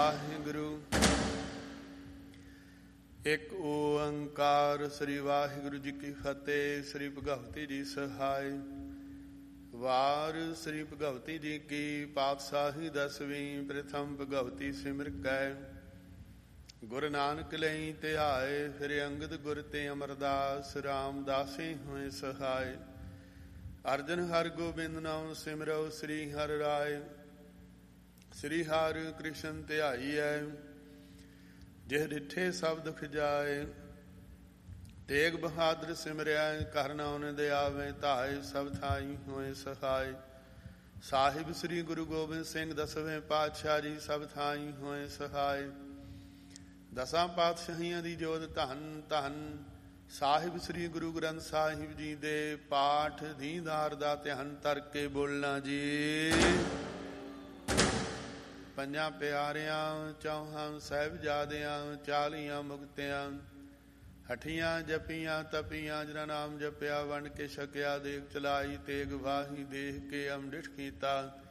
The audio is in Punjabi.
ਵਾਹਿਗੁਰੂ। ਇੱਕ ਓੰਕਾਰ ਸ੍ਰੀ ਵਾਹਿਗੁਰੂ ਜੀ ਕੀ ਫਤਿਹ। ਸ੍ਰੀ ਭਗਵਤੀ ਜੀ ਸਹਾਇ। ਵਾਰ ਸ੍ਰੀ ਭਗਵਤੀ ਜੀ ਕੀ ਪਾਤਸ਼ਾਹੀ 10ਵੀਂ। ਪ੍ਰਥਮ ਭਗਵਤੀ ਸਿਮਰ ਕੈ ਗੁਰੂ ਨਾਨਕ ਲਈ ਧਿਆਏ। ਫਿਰ ਅੰਗਦ ਗੁਰ ਤੇ ਅਮਰਦਾਸ ਰਾਮਦਾਸੇ ਹੋਏ ਸਹਾਇ। ਅਰਜਨ ਹਰਿ ਗੋਬਿੰਦ ਨਾਮ ਸਿਮਰੋ ਸ੍ਰੀ ਹਰਿ ਰਾਏ। ਸ੍ਰੀ ਹਰਿ ਕ੍ਰਿਸ਼ਨ ਧਿਆਈਐ ਜਿਹ ਡਿਠੇ ਸਭ ਦੁਖ ਜਾਏ। ਤੇਗ ਬਹਾਦਰ ਸਿਮਰਿਆ ਘਰ ਨਾਉਨ ਦੇ ਆਵੇ। ਧਾਏ ਸਭ ਥਾਈ ਹੋਏ ਸਹਾਇ। ਸਾਹਿਬ ਸ੍ਰੀ ਗੁਰੂ ਗੋਬਿੰਦ ਸਿੰਘ 10ਵੇਂ ਪਾਤਸ਼ਾਹ ਜੀ ਸਭ ਥਾਈ ਹੋਏ ਸਹਾਇ। 10 ਪਾਤਸ਼ਾਹੀਆਂ ਦੀ ਜੋਤ ਧੰਨ ਧੰਨ। ਸਾਹਿਬ ਸ੍ਰੀ ਗੁਰੂ ਗ੍ਰੰਥ ਸਾਹਿਬ ਜੀ ਦੇ ਪਾਠ ਦੀਦਾਰ ਦਾ ਧਿਆਨ ਧਰ ਕੇ ਬੋਲਣਾ ਜੀ। ਪੰਜਾਂ ਪਿਆਰਿਆਂ ਚੌਹਾਂ ਸਾਹਿਬਜ਼ਾਦਿਆਂ 40 ਮੁਕਤਿਆਂ ਹਠੀਆਂ ਜਪੀਆਂ ਤਪੀਆਂ ਜਿਨ੍ਹਾਂ ਨਾਮ ਜਪਿਆ ਵੰਡ ਕੇ ਛਕਿਆ ਦੇਖ ਚਲਾਈ ਤੇਗ ਵਾਹੀ ਦੇਖ ਕੇ ਅੰਮ੍ਰਿਤ ਕੀਤਾ।